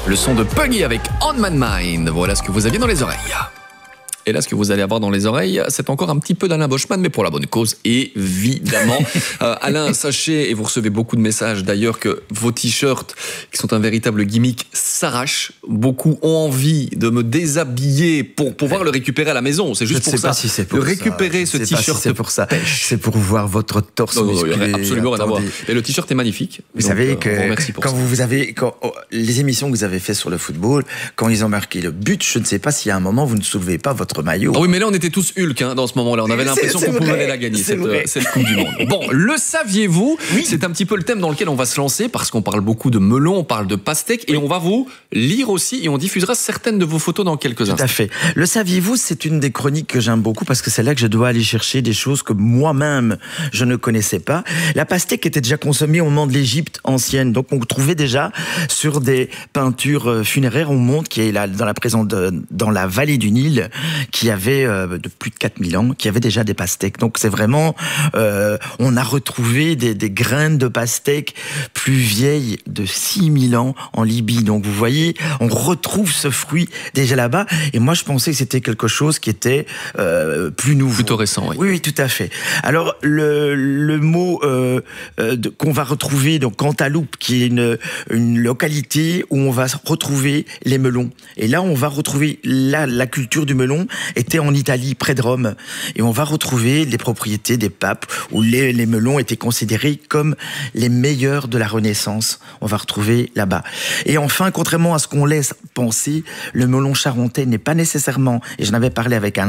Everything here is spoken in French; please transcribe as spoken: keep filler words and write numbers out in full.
Le son de Puggy avec On My Mind. Voilà ce que vous aviez dans les oreilles. Et là, ce que vous allez avoir dans les oreilles, c'est encore un petit peu d'Alain Boschmann, mais pour la bonne cause, évidemment. euh, Alain, sachez, et vous recevez beaucoup de messages d'ailleurs, que vos t-shirts, qui sont un véritable gimmick, s'arrachent. Beaucoup ont envie de me déshabiller pour pouvoir le récupérer à la maison. C'est juste je pour ça. Si c'est pour de récupérer ça. ce t-shirt. Si c'est pour ça. C'est pour voir votre torse non, non, musclé. Non, absolument rien à voir. Et le t-shirt est magnifique. Vous donc, savez euh, que pour quand ça. vous avez quand, oh, les émissions que vous avez fait sur le football, quand ils ont marqué le but, je ne sais pas s'il y a un moment vous ne soulevez pas votre maillot. Ah oui, mais là on était tous Hulk hein, dans ce moment-là. On avait l'impression qu'on pouvait la gagner cette, cette Coupe du Monde. Bon, le saviez-vous oui. C'est un petit peu le thème dans lequel on va se lancer parce qu'on parle beaucoup de melon, on parle de pastèque oui. et on va vous lire aussi et on diffusera certaines de vos photos dans quelques instants. Tout à fait. Le saviez-vous, c'est une des chroniques que j'aime beaucoup parce que c'est là que je dois aller chercher des choses que moi-même je ne connaissais pas. La pastèque était déjà consommée au moment de l'Égypte ancienne, donc on trouvait déjà sur des peintures funéraires, on montre qu'il y a là, dans la présence de, dans la vallée du Nil, qui avait euh, de plus de quatre mille ans, qui avait déjà des pastèques. Donc c'est vraiment, euh, on a retrouvé des, des graines de pastèques plus vieilles de six mille ans en Libye. Donc vous voyez, on retrouve ce fruit déjà là-bas. Et moi je pensais que c'était quelque chose qui était euh, plus nouveau. Plutôt récent, oui. Oui, oui, tout à fait. Alors le, le mot euh, euh, de, qu'on va retrouver, donc Cantaloupe, qui est une, une localité où on va retrouver les melons. Et là on va retrouver la, la culture du melon était en Italie, près de Rome. Et on va retrouver les propriétés des papes où les, les melons étaient considérés comme les meilleurs de la Renaissance. On va retrouver là-bas. Et enfin, contrairement à ce qu'on laisse penser, le melon charentais n'est pas nécessairement, et j'en avais parlé avec un